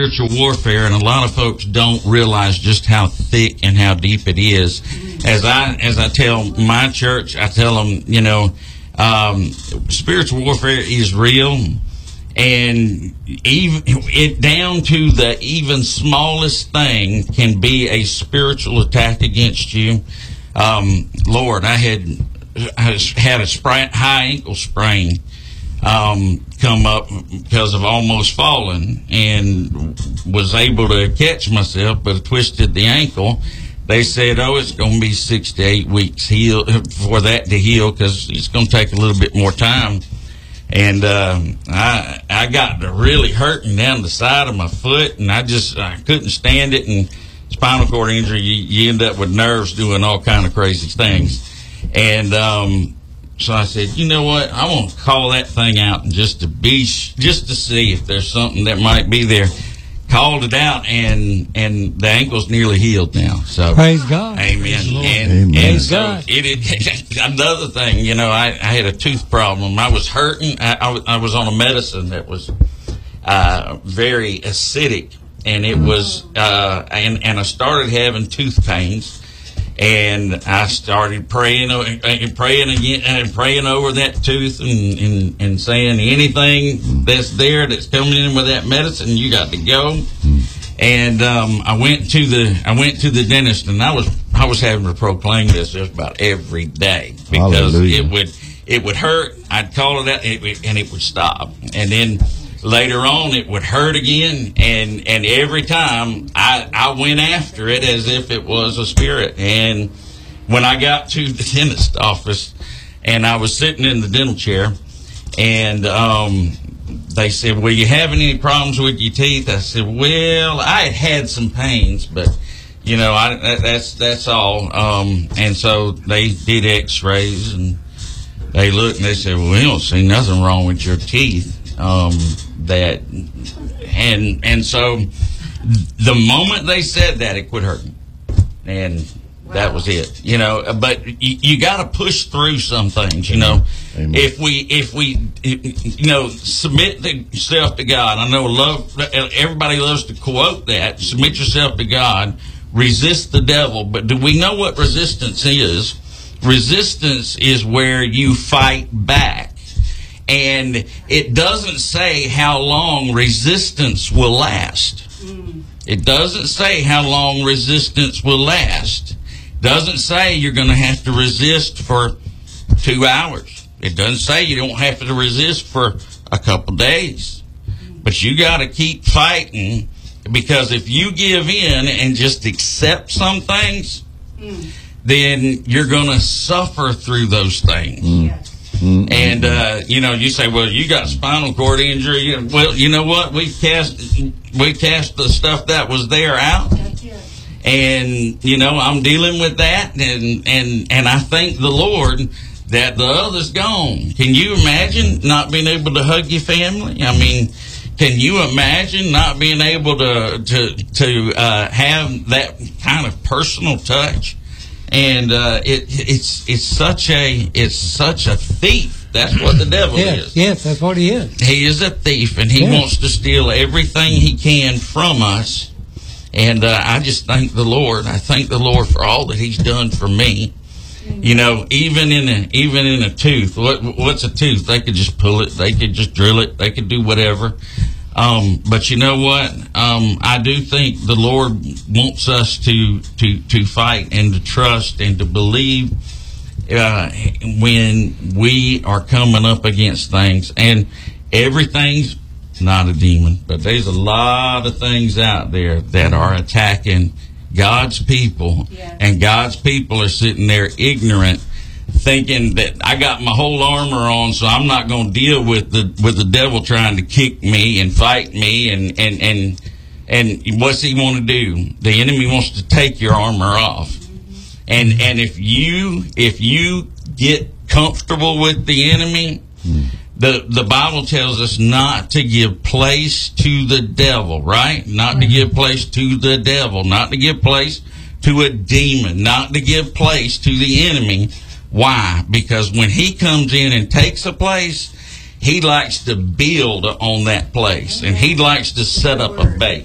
spiritual warfare, and a lot of folks don't realize just how thick and how deep it is. As I tell my church, I tell them, spiritual warfare is real, and even it down to the even smallest thing can be a spiritual attack against you. Lord, I had a high ankle sprain come up because of almost falling, and was able to catch myself, but twisted the ankle. They said, it's going to be 6 to 8 weeks for that to heal, because it's going to take a little bit more time. And I got to really hurting down the side of my foot, and I couldn't stand it. And spinal cord injury, you end up with nerves doing all kind of crazy things. And so I said, you know what? I want to call that thing out, and just to see if there's something that might be there. Called it out, and the ankle's nearly healed now. So praise God, amen. And so another thing, I had a tooth problem. I was hurting. I was on a medicine that was very acidic, and it was and I started having tooth pains. And I started praying again, and praying over that tooth, and saying, anything that's there that's coming in with that medicine, you got to go. And I went to the dentist, and I was having to proclaim this just about every day, because it would hurt. I'd call it out, and it would stop, and then later on it would hurt again, and every time I went after it as if it was a spirit. And when I got to the dentist office, and I was sitting in the dental chair, and they said, well, you having any problems with your teeth? I said, well, I had some pains, but that's all. And so they did x-rays, and they looked, and they said, well, we don't see nothing wrong with your teeth. And so the moment they said that, it quit hurting, and that was it. But you got to push through some things. Amen. If we submit yourself to God. I know everybody loves to quote that. Submit yourself to God, resist the devil. But do we know what resistance is? Resistance is where you fight back. And it doesn't say how long resistance will last. It doesn't say how long resistance will last. Doesn't say you're going to have to resist for 2 hours. It doesn't say you don't have to resist for a couple days. But you got to keep fighting, because if you give in and just accept some things, then you're going to suffer through those things. Yes. And, you say, well, you got spinal cord injury. Well, you know what? We cast the stuff that was there out. And, I'm dealing with that. And I thank the Lord that the other's gone. Can you imagine not being able to hug your family? I mean, can you imagine not being able to have that kind of personal touch? And it's such a thief. That's what the devil is. Yes, that's what he is. He is a thief, and he wants to steal everything he can from us. And I just thank the Lord. I thank the Lord for all that He's done for me. Even in a tooth. What's a tooth? They could just pull it. They could just drill it. They could do whatever. But you know what? I do think the Lord wants us to fight and to trust and to believe when we are coming up against things. And everything's not a demon, but there's a lot of things out there that are attacking God's people. Yeah. And God's people are sitting there ignorant, thinking that I got my whole armor on, so I'm not going to deal with the devil trying to kick me and fight me. And what's he want to do? The enemy wants to take your armor off. And if you get comfortable with the enemy, the Bible tells us not to give place to the devil, right? Not to give place to the devil, not to give place to a demon, not to give place to the enemy. Why? Because when he comes in and takes a place, he likes to build on that place, and he likes to set up a base.